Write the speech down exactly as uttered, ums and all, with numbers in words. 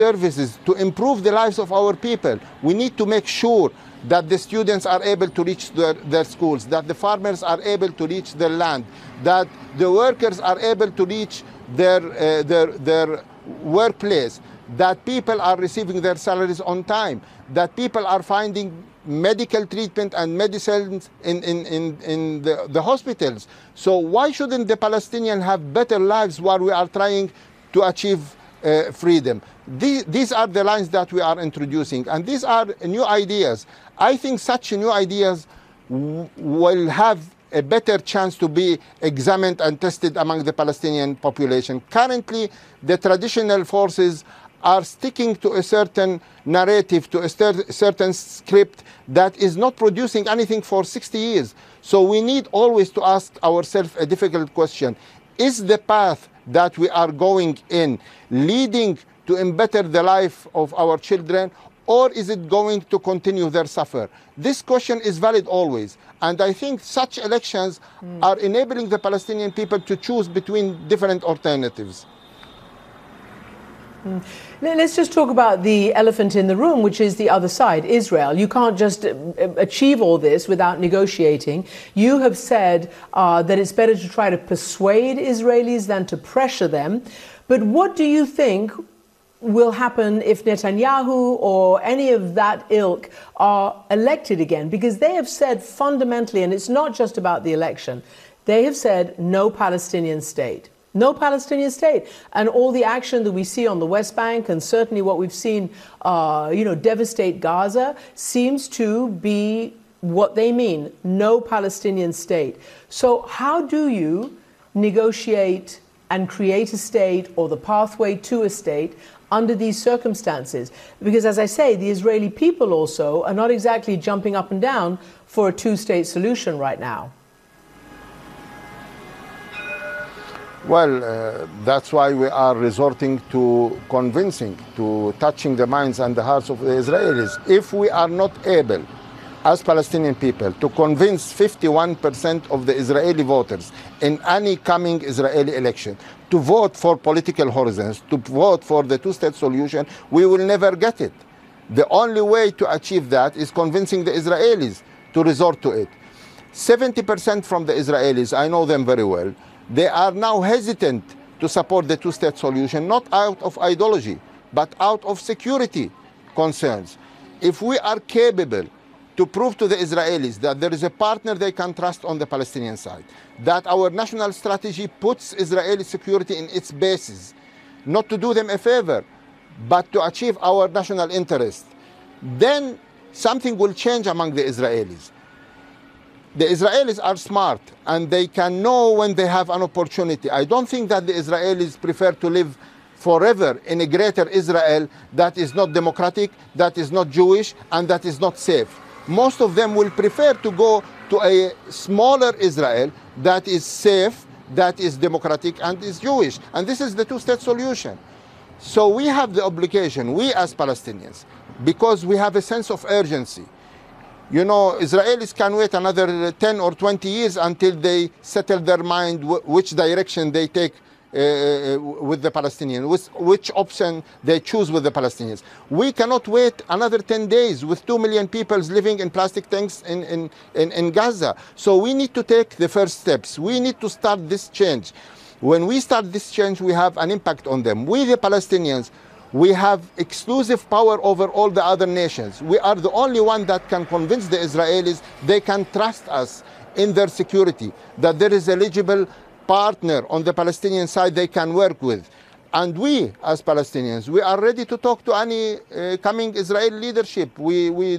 services to improve the lives of our people. We need to make sure that the students are able to reach their, their schools, that the farmers are able to reach their land, that the workers are able to reach their, uh, their, their workplace, that people are receiving their salaries on time, that people are finding medical treatment and medicines in, in, in, in the, the hospitals. So why shouldn't the Palestinians have better lives while we are trying to achieve uh, freedom? These, these are the lines that we are introducing, and these are new ideas. I think such new ideas will have a better chance to be examined and tested among the Palestinian population. Currently, the traditional forces are sticking to a certain narrative, to a certain script that is not producing anything for sixty years. So we need always to ask ourselves a difficult question. Is the path that we are going in leading to embetter the life of our children, or is it going to continue their suffer? This question is valid always. And I think such elections mm. are enabling the Palestinian people to choose between different alternatives. Mm. Let's just talk about the elephant in the room, which is the other side, Israel. You can't just achieve all this without negotiating. You have said uh, that it's better to try to persuade Israelis than to pressure them. But what do you think will happen if Netanyahu or any of that ilk are elected again? Because they have said fundamentally, and it's not just about the election, they have said no Palestinian state. No Palestinian state. And all the action that we see on the West Bank, and certainly what we've seen, uh, you know, devastate Gaza, seems to be what they mean, no Palestinian state. So how do you negotiate and create a state, or the pathway to a state, under these circumstances? Because, as I say, the Israeli people also are not exactly jumping up and down for a two-state solution right now. Well, uh, that's why we are resorting to convincing, to touching the minds and the hearts of the Israelis. If we are not able, as Palestinian people, to convince fifty-one percent of the Israeli voters in any coming Israeli election to vote for political horizons, to vote for the two-state solution, we will never get it. The only way to achieve that is convincing the Israelis to resort to it. seventy percent from the Israelis, I know them very well, they are now hesitant to support the two-state solution, not out of ideology, but out of security concerns. If we are capable to prove to the Israelis that there is a partner they can trust on the Palestinian side, that our national strategy puts Israeli security in its basis, not to do them a favor, but to achieve our national interest, then something will change among the Israelis. The Israelis are smart, and they can know when they have an opportunity. I don't think that the Israelis prefer to live forever in a greater Israel that is not democratic, that is not Jewish, and that is not safe. Most of them will prefer to go to a smaller Israel that is safe, that is democratic, and is Jewish. And this is the two-state solution. So we have the obligation, we as Palestinians, because we have a sense of urgency. You know, Israelis can wait another ten or twenty years until they settle their mind which direction they take uh, with the Palestinians, which, which option they choose with the Palestinians. We cannot wait another ten days with two million people living in plastic tanks in, in, in, in Gaza. So we need to take the first steps. We need to start this change. When we start this change, we have an impact on them. We, the Palestinians, we have exclusive power over all the other nations. We are the only one that can convince the Israelis they can trust us in their security, that there is a legible partner on the Palestinian side they can work with. And we, as Palestinians, we are ready to talk to any uh, coming Israeli leadership. We, we